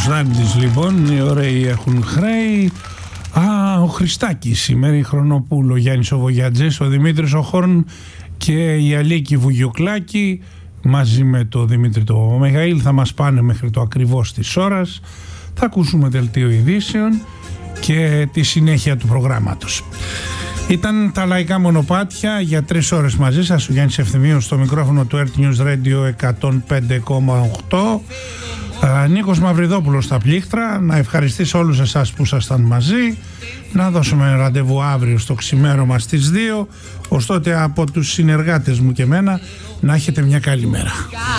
Δάντης λοιπόν, οι ωραίοι έχουν χρέη. Ο Χριστάκης, η Μέρη Χρονοπούλου, ο Γιάννης ο Βογιατζής, ο Δημήτρης ο Χόρν και η Αλίκη Βουγιουκλάκη μαζί με το Δημήτρη το Μεγαήλ θα μας πάνε μέχρι το ακριβώς της ώρας. Θα ακούσουμε δελτίο ειδήσεων και τη συνέχεια του προγράμματος. Ήταν τα λαϊκά μονοπάτια για 3 ώρες μαζί σας, ο Γιάννης Ευθυμίου στο μικρόφωνο του Earth News Radio 105,8. Νίκος Μαυριδόπουλος στα πλήκτρα. Να ευχαριστήσω όλους εσάς που ήσασταν μαζί. Να δώσουμε ραντεβού αύριο στο ξημέρωμα στις 2. Ως τότε από τους συνεργάτες μου και εμένα να έχετε μια καλή μέρα.